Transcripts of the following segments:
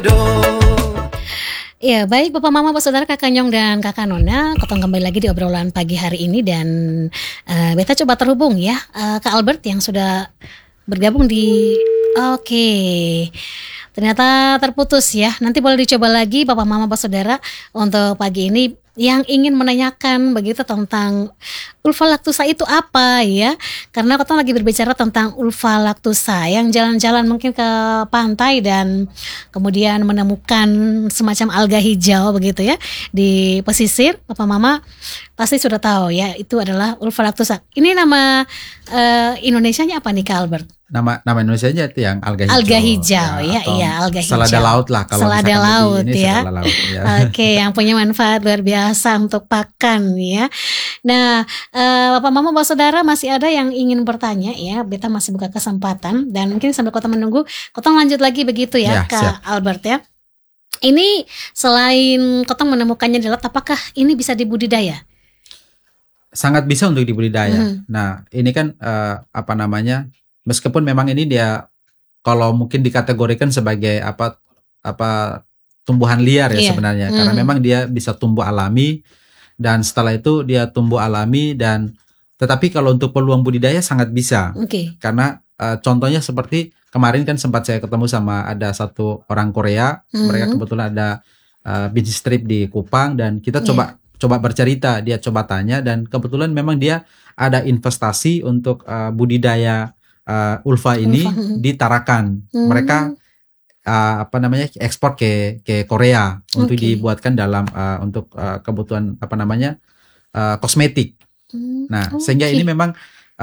Ya, baik Bapak Mama, Pak Saudara, Kakak Nyong dan Kakak Nona, ketemu kembali lagi di obrolan pagi hari ini dan beta coba terhubung ya Kak Albert yang sudah bergabung di Oke. Ternyata terputus ya. Nanti boleh dicoba lagi Bapak Mama, Pak Saudara, untuk pagi ini yang ingin menanyakan begitu tentang ulfa laktusa itu apa ya. Karena kita lagi berbicara tentang ulfa laktusa yang jalan-jalan mungkin ke pantai dan kemudian menemukan semacam alga hijau begitu ya di pesisir. Bapak Mama pasti sudah tahu ya, itu adalah ulfa laktusa. Ini nama Indonesianya apa nih Kak Albert? Nama Indonesianya itu yang alga hijau. Alga hijau ya, iya alga hijau. Selada laut lah kalau selada misalkan laut ini ya. selada laut ya. Oke, yang punya manfaat luar biasa untuk pakan ya. Nah, Bapak Mama, Bapak Saudara, masih ada yang ingin bertanya ya. Beta masih buka kesempatan dan mungkin sambil kota menunggu, kota lanjut lagi begitu ya, Kak siap. Albert ya. Ini selain kota menemukannya di laut, apakah ini bisa dibudidaya? Sangat bisa untuk dibudidaya. Nah, ini kan meskipun memang ini dia kalau mungkin dikategorikan sebagai apa tumbuhan liar ya sebenarnya, karena memang dia bisa tumbuh alami dan setelah itu dia tumbuh alami dan tetapi kalau untuk peluang budidaya sangat bisa. Karena contohnya seperti kemarin kan sempat saya ketemu sama ada satu orang Korea, mereka kebetulan ada bisnis trip di Kupang dan kita coba bercerita, dia coba tanya dan kebetulan memang dia ada investasi untuk budidaya ulfa ini di Tarakan. Mereka ekspor ke Korea untuk dibuatkan dalam untuk kebutuhan kosmetik. Nah, sehingga ini memang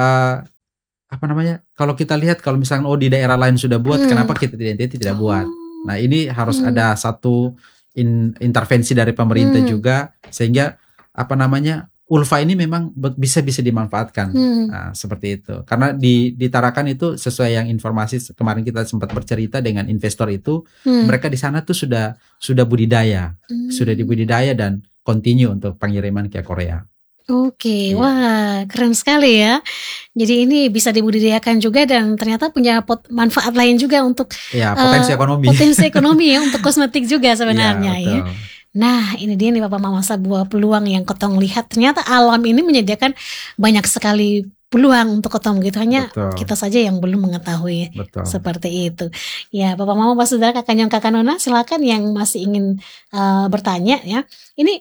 kalau kita lihat kalau misalnya di daerah lain sudah buat, kenapa kita tidak buat? Nah, ini harus ada satu intervensi dari pemerintah juga sehingga ulfa ini memang bisa dimanfaatkan. Nah, seperti itu. Karena di Tarakan itu sesuai yang informasi kemarin kita sempat bercerita dengan investor itu, mereka di sana tuh sudah budidaya, sudah dibudidaya dan continue untuk pengiriman ke Korea. Oke, wah keren sekali ya. Jadi ini bisa dibudidayakan juga dan ternyata punya manfaat lain juga untuk potensi ekonomi. Potensi ekonomi ya untuk kosmetik juga sebenarnya ya. Betul. Nah ini dia nih Bapak Mama, sebuah peluang yang Kotong lihat. Ternyata alam ini menyediakan banyak sekali peluang untuk Kotong gitu. Hanya kita saja yang belum mengetahui. Seperti itu. Ya Bapak Mama, Pak Saudara, Kakak Nyong, Kakak Nona, silakan yang masih ingin bertanya ya. Ini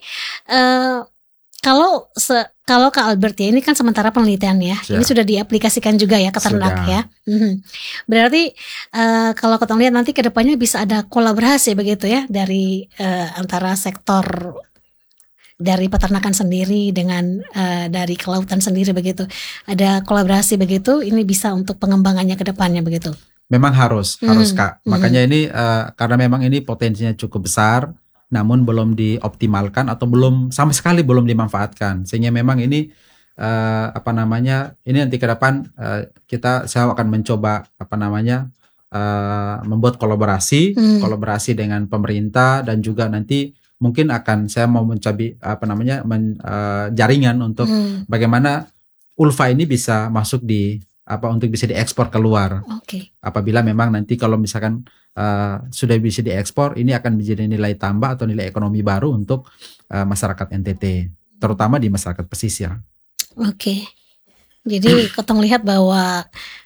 kalau Kak Albert ya, ini kan sementara penelitian ya. Ini sudah diaplikasikan juga ya ke ternak ya. Berarti kalau kita lihat nanti ke depannya bisa ada kolaborasi begitu ya dari antara sektor dari peternakan sendiri dengan dari kelautan sendiri begitu. Ada kolaborasi begitu, ini bisa untuk pengembangannya ke depannya begitu. Memang harus Kak. Makanya ini karena memang ini potensinya cukup besar, namun belum dioptimalkan atau sama sekali belum dimanfaatkan, sehingga memang ini ini nanti ke depan saya akan mencoba membuat kolaborasi dengan pemerintah dan juga nanti mungkin saya mau mencari jaringan untuk bagaimana ulfa ini bisa masuk untuk bisa diekspor keluar. Apabila memang nanti kalau misalkan sudah bisa diekspor, ini akan menjadi nilai tambah atau nilai ekonomi baru untuk masyarakat NTT, terutama di masyarakat pesisir. Jadi Kotong lihat bahwa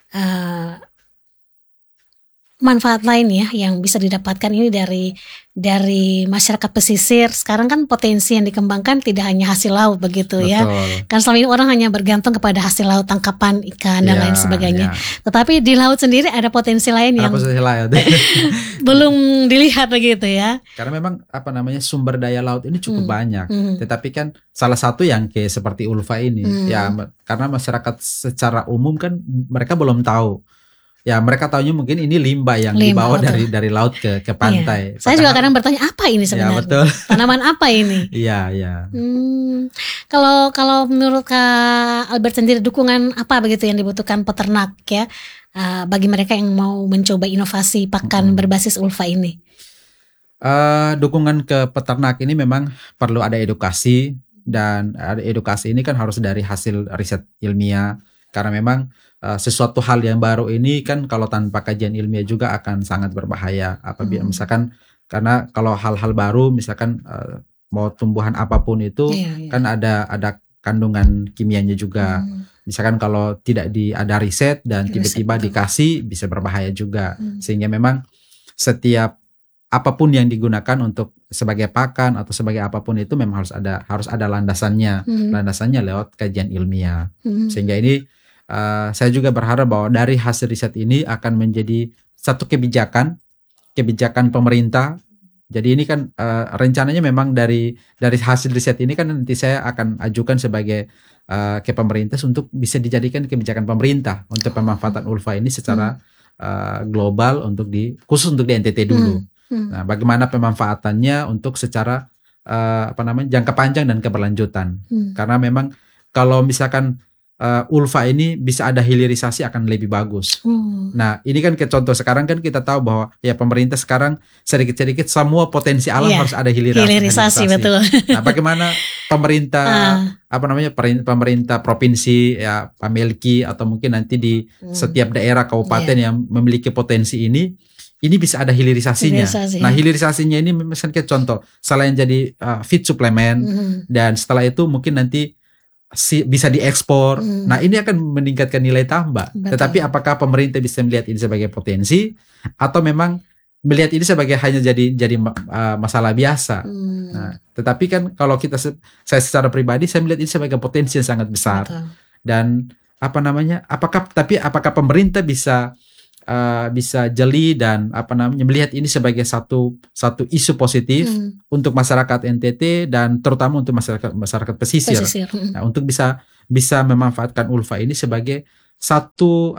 manfaat lain ya yang bisa didapatkan ini dari masyarakat pesisir. Sekarang kan potensi yang dikembangkan tidak hanya hasil laut begitu. Ya. Kan selama ini orang hanya bergantung kepada hasil laut, tangkapan ikan dan lain sebagainya. Tetapi di laut sendiri ada potensi lain yang belum dilihat begitu ya. Karena memang sumber daya laut ini cukup banyak. Tetapi kan salah satu yang seperti ulfa ini ya, karena masyarakat secara umum kan mereka belum tahu. Ya mereka tahunya mungkin ini limbah yang dibawa dari laut ke pantai. Saya juga kadang bertanya apa ini sebenarnya? Tanaman apa ini? Iya. Kalau menurut Kak Albert sendiri, dukungan apa begitu yang dibutuhkan peternak ya bagi mereka yang mau mencoba inovasi pakan berbasis ulfa ini? Dukungan ke peternak ini memang perlu ada edukasi, dan edukasi ini kan harus dari hasil riset ilmiah, karena memang sesuatu hal yang baru ini kan kalau tanpa kajian ilmiah juga akan sangat berbahaya. Apabila misalkan Karena kalau hal-hal baru misalkan mau tumbuhan apapun itu kan ada kandungan kimianya juga. Misalkan kalau tidak ada riset dan tiba-tiba dikasih bisa berbahaya juga. Sehingga memang setiap apapun yang digunakan untuk sebagai pakan atau sebagai apapun itu memang harus ada landasannya. Landasannya lewat kajian ilmiah. Sehingga ini saya juga berharap bahwa dari hasil riset ini akan menjadi satu kebijakan pemerintah. Jadi ini kan rencananya memang dari hasil riset ini kan nanti saya akan ajukan sebagai ke pemerintah untuk bisa dijadikan kebijakan pemerintah untuk pemanfaatan ulfa ini secara global khusus untuk di NTT dulu. Nah, bagaimana pemanfaatannya untuk secara jangka panjang dan keberlanjutan. Karena memang kalau misalkan ulfa ini bisa ada hilirisasi akan lebih bagus. Nah, ini kan contoh sekarang kan kita tahu bahwa ya pemerintah sekarang sedikit-sedikit semua potensi alam harus ada hilirisasi. Betul. Nah, bagaimana pemerintah pemerintah provinsi ya Pamelki atau mungkin nanti di setiap daerah kabupaten yang memiliki potensi ini bisa ada hilirisasinya. Nah, hilirisasinya ini misalnya contoh selain jadi feed suplemen dan setelah itu mungkin nanti bisa diekspor. Nah, ini akan meningkatkan nilai tambah. Betul. Tetapi apakah pemerintah bisa melihat ini sebagai potensi atau memang melihat ini sebagai hanya jadi masalah biasa? Nah, tetapi kan kalau saya secara pribadi saya melihat ini sebagai potensi yang sangat besar. Betul. Dan apakah pemerintah bisa jeli dan melihat ini sebagai satu isu positif untuk masyarakat NTT dan terutama untuk masyarakat pesisir. Nah, untuk bisa memanfaatkan ulfa ini sebagai satu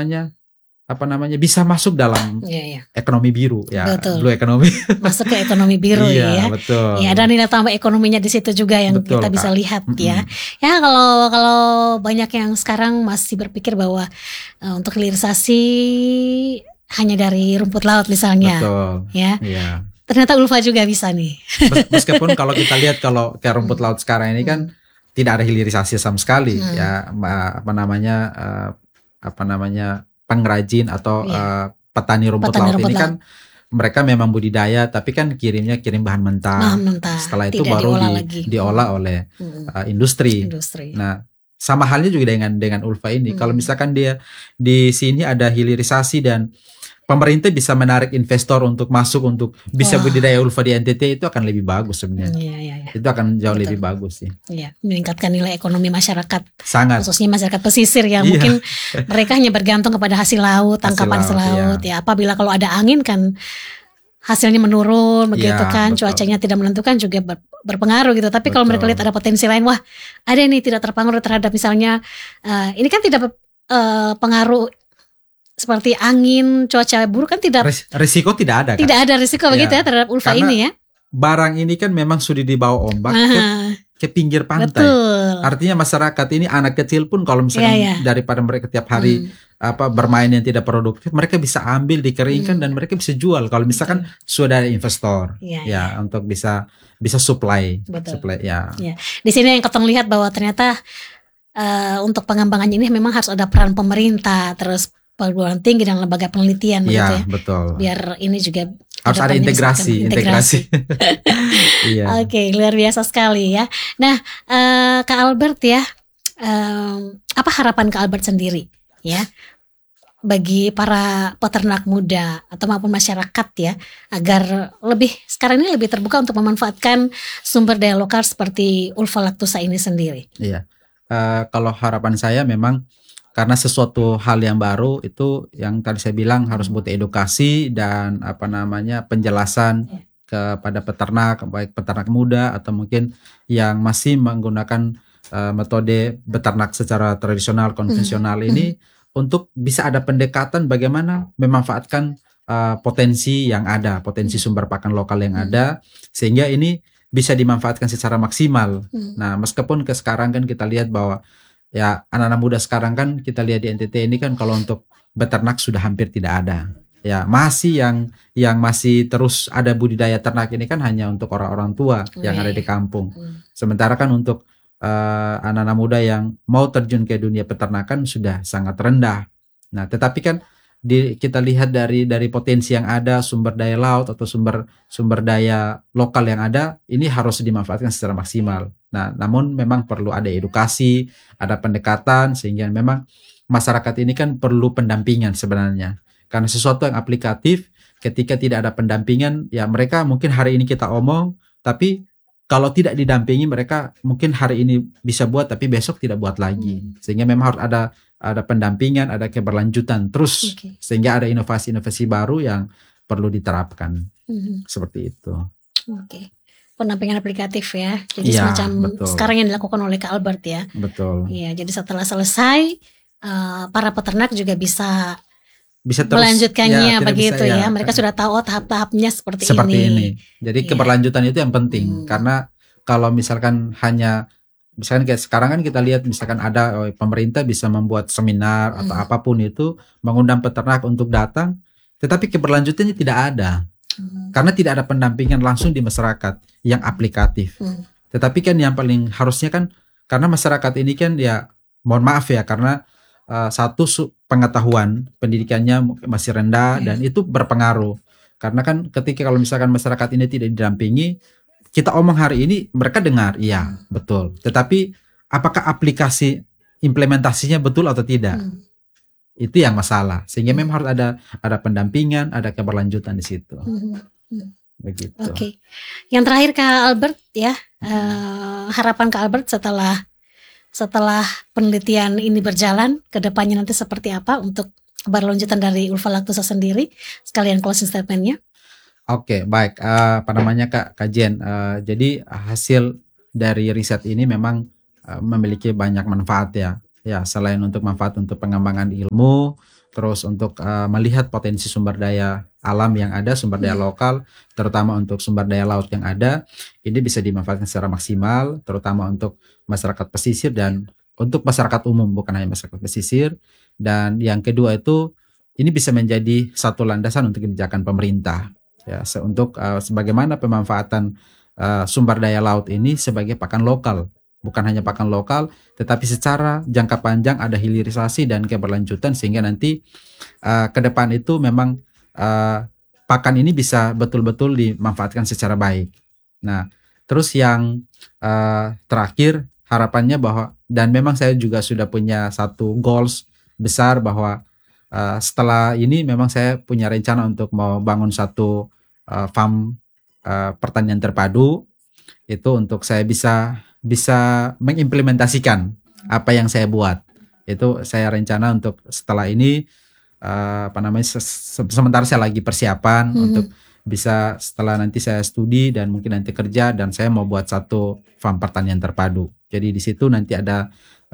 bisa masuk dalam ekonomi biru ya. Betul. Blue economy. Masuk ke ekonomi biru ya. Iya, betul. Ya, ada nilai tambah ekonominya di situ juga yang betul, kita bisa lihat ya. Ya, kalau banyak yang sekarang masih berpikir bahwa untuk hilirisasi hanya dari rumput laut misalnya. Betul. Ya. Iya. Ternyata ulfa juga bisa nih. Meskipun kalau kita lihat kalau kayak rumput laut sekarang ini kan tidak ada hilirisasi sama sekali ya, pengrajin atau petani rumput laut ini kan mereka memang budidaya tapi kan kirim bahan mentah. Setelah itu baru diolah oleh industri. Nah, sama halnya juga dengan ulfa ini. Kalau misalkan dia di sini ada hilirisasi dan pemerintah bisa menarik investor untuk masuk untuk bisa budidaya ulfa di NTT, itu akan lebih bagus sebenarnya. Iya. Itu akan jauh lebih bagus sih. Iya, meningkatkan nilai ekonomi masyarakat. Sangat. Khususnya masyarakat pesisir yang mungkin mereka hanya bergantung kepada hasil laut, tangkapan hasil laut. Ya, apabila kalau ada angin kan hasilnya menurun begitu kan, betul. Cuacanya tidak menentukan juga berpengaruh gitu. Tapi kalau mereka lihat ada potensi lain, wah ada nih tidak terpengaruh terhadap misalnya ini kan tidak pengaruh seperti angin, cuaca buruk kan tidak. Risiko tidak ada kan? Tidak ada risiko begitu ya terhadap ulfa ini ya. Barang ini kan memang sudah dibawa ombak ke pinggir pantai. Betul. Artinya masyarakat ini anak kecil pun kalau misalnya daripada mereka tiap hari bermain yang tidak produktif, mereka bisa ambil dikeringkan dan mereka bisa jual. Kalau misalkan sudah ada investor untuk bisa supply. Supply ya. Di sini yang kita lihat bahwa ternyata untuk pengembangan ini memang harus ada peran pemerintah, terus perguruan tinggi dan lembaga penelitian begitu ya. Betul. Biar ini juga harus ada integrasi. Iya. Oke, luar biasa sekali ya. Nah, Kak Albert ya, apa harapan Kak Albert sendiri ya bagi para peternak muda atau maupun masyarakat ya agar sekarang ini lebih terbuka untuk memanfaatkan sumber daya lokal seperti ulfa lactusa ini sendiri? Iya. Kalau harapan saya memang karena sesuatu hal yang baru itu yang tadi saya bilang harus butuh edukasi dan penjelasan kepada peternak, baik peternak muda atau mungkin yang masih menggunakan metode beternak secara tradisional konvensional ini untuk bisa ada pendekatan bagaimana memanfaatkan potensi yang ada, potensi sumber pakan lokal yang ada sehingga ini bisa dimanfaatkan secara maksimal. Nah, meskipun sekarang kan kita lihat bahwa ya anak-anak muda sekarang kan kita lihat di NTT ini kan kalau untuk beternak sudah hampir tidak ada. Ya masih yang masih terus ada budidaya ternak ini kan hanya untuk orang-orang tua yang ada di kampung. Sementara kan untuk anak-anak muda yang mau terjun ke dunia peternakan sudah sangat rendah. Nah, tetapi kan kita lihat dari potensi yang ada, sumber daya laut atau sumber daya lokal yang ada, ini harus dimanfaatkan secara maksimal. Nah, namun memang perlu ada edukasi, ada pendekatan, sehingga memang masyarakat ini kan perlu pendampingan sebenarnya. Karena sesuatu yang aplikatif, ketika tidak ada pendampingan, ya mereka mungkin hari ini kita omong, tapi kalau tidak didampingi mereka mungkin hari ini bisa buat, tapi besok tidak buat lagi. Sehingga memang harus ada pendampingan, ada keberlanjutan terus, sehingga ada inovasi-inovasi baru yang perlu diterapkan. Seperti itu. Pendampingan aplikatif ya. Jadi semacam betul. Sekarang yang dilakukan oleh Kak Albert ya. Betul. Iya, jadi setelah selesai para peternak juga bisa terus melanjutkannya begitu bisa, ya. Mereka sudah tahu tahap-tahapnya seperti ini. Jadi keberlanjutan itu yang penting, karena kalau misalkan hanya misalkan kayak sekarang kan kita lihat misalkan ada pemerintah bisa membuat seminar atau apapun itu, mengundang peternak untuk datang, tetapi keberlanjutannya tidak ada. Karena tidak ada pendampingan langsung di masyarakat yang aplikatif. Tetapi kan yang paling harusnya kan, karena masyarakat ini kan ya mohon maaf ya, karena satu pengetahuan pendidikannya masih rendah dan itu berpengaruh. Karena kan ketika kalau misalkan masyarakat ini tidak didampingi, kita omong hari ini mereka dengar, iya betul. Tetapi apakah aplikasi implementasinya betul atau tidak? Itu yang masalah. Sehingga memang harus ada pendampingan, ada keberlanjutan di situ. Begitu. Oke. Yang terakhir Kak Albert ya, harapan Kak Albert setelah penelitian ini berjalan, ke depannya nanti seperti apa untuk keberlanjutan dari Ulfa Lactosa sendiri? Sekalian closing statement-nya. Oke, baik. Kak Jen. Jadi hasil dari riset ini memang memiliki banyak manfaat ya. Ya, selain untuk manfaat untuk pengembangan ilmu, terus untuk melihat potensi sumber daya alam yang ada, sumber daya lokal, terutama untuk sumber daya laut yang ada, ini bisa dimanfaatkan secara maksimal, terutama untuk masyarakat pesisir dan untuk masyarakat umum, bukan hanya masyarakat pesisir. Dan yang kedua itu, ini bisa menjadi satu landasan untuk kebijakan pemerintah. Ya, untuk sebagaimana pemanfaatan sumber daya laut ini sebagai pakan lokal, bukan hanya pakan lokal, tetapi secara jangka panjang ada hilirisasi dan keberlanjutan, sehingga nanti ke depan itu memang pakan ini bisa betul-betul dimanfaatkan secara baik. Nah, terus yang terakhir harapannya bahwa, dan memang saya juga sudah punya satu goals besar bahwa setelah ini memang saya punya rencana untuk mau bangun satu farm pertanian terpadu, itu untuk saya bisa mengimplementasikan apa yang saya buat. Itu saya rencana untuk setelah ini sementara saya lagi persiapan untuk bisa setelah nanti saya studi dan mungkin nanti kerja, dan saya mau buat satu farm pertanian terpadu. Jadi di situ nanti ada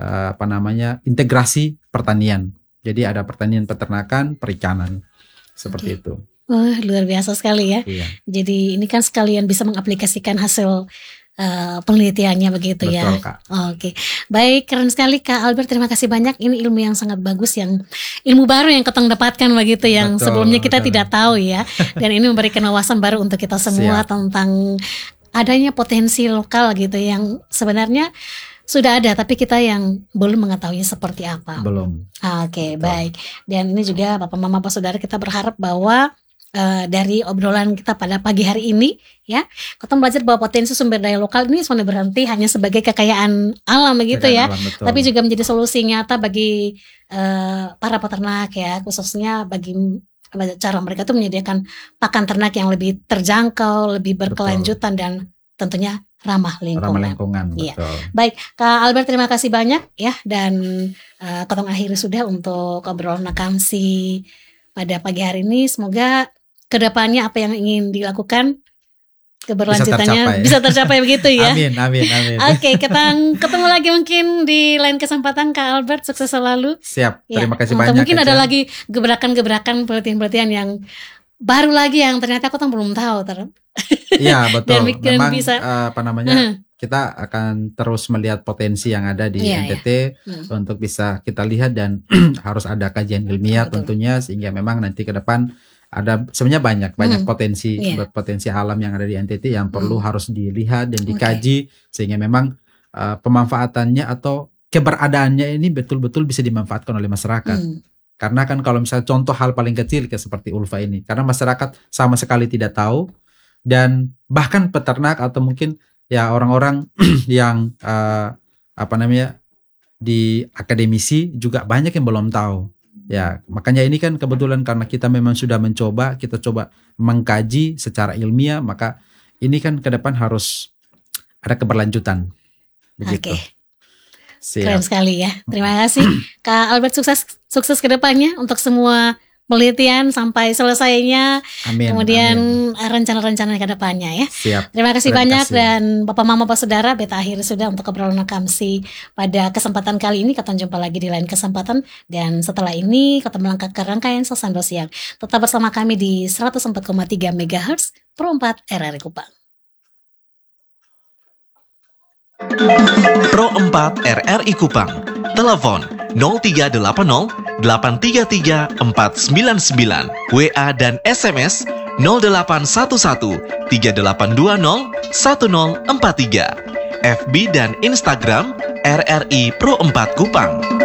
integrasi pertanian. Jadi ada pertanian peternakan, perikanan. Seperti itu. Luar biasa sekali ya. Iya. Jadi ini kan sekalian bisa mengaplikasikan hasil penelitiannya begitu. Betul, ya. Kak. Oke. Baik, keren sekali Kak Albert, terima kasih banyak. Ini ilmu yang sangat bagus, yang ilmu baru yang Ketong dapatkan begitu, yang sebelumnya kita tidak tahu ya. Dan ini memberikan wawasan baru untuk kita semua tentang adanya potensi lokal gitu yang sebenarnya sudah ada, tapi kita yang belum mengetahuinya seperti apa. Belum. Oke, baik. Dan ini juga Bapak Mama Bapak Saudara, kita berharap bahwa dari obrolan kita pada pagi hari ini ya, kita belajar bahwa potensi sumber daya lokal ini sebenarnya berhenti hanya sebagai kekayaan alam begitu ya, tapi juga menjadi solusi nyata bagi para peternak ya, khususnya bagi cara mereka tuh menyediakan pakan ternak yang lebih terjangkau, lebih berkelanjutan, dan tentunya ramah lingkungan. Iya. Baik, Kak Albert, terima kasih banyak ya, dan Ketong akhiri sudah untuk obrolan akamsi pada pagi hari ini. Semoga kedepannya apa yang ingin dilakukan keberlanjutannya bisa tercapai begitu ya. Amin. Oke, kita ketemu lagi mungkin di lain kesempatan Kak Albert, sukses selalu. Siap, terima kasih banyak. Mungkin ada lagi gebrakan-gebrakan penelitian-penelitian yang baru lagi yang ternyata aku belum tahu. Iya, betul. Memang bisa, kita akan terus melihat potensi yang ada di NTT untuk bisa kita lihat, dan harus ada kajian ilmiah tentunya, sehingga memang nanti ke depan ada sebenarnya banyak potensi alam yang ada di NTT yang perlu harus dilihat dan dikaji, sehingga memang pemanfaatannya atau keberadaannya ini betul-betul bisa dimanfaatkan oleh masyarakat. Karena kan kalau misalnya contoh hal paling kecil kayak seperti ulfa ini, karena masyarakat sama sekali tidak tahu, dan bahkan peternak atau mungkin ya orang-orang yang di akademisi juga banyak yang belum tahu. Ya, makanya ini kan kebetulan karena kita memang sudah mencoba, kita coba mengkaji secara ilmiah, maka ini kan ke depan harus ada keberlanjutan. Begitu. Oke. Keren sekali ya. Terima kasih Kak Albert, sukses ke depannya untuk semua penelitian sampai selesainya. Amin. Kemudian rencana-rencana ke depannya ya. Siap. Terima kasih banyak dan Bapak Mama Bapak Saudara, beta akhir sudah untuk obrolan Kamsi pada kesempatan kali ini. Kita jumpa lagi di lain kesempatan, dan setelah ini kita melangkah ke rangkaian Sosando Siang. Tetap bersama kami di 104,3 MHz Pro 4 RRI Kupang. Pro 4 RRI Kupang. Telepon 0380 833 499. WA dan SMS 0811 3820 1043. FB dan Instagram RRI Pro 4 Kupang.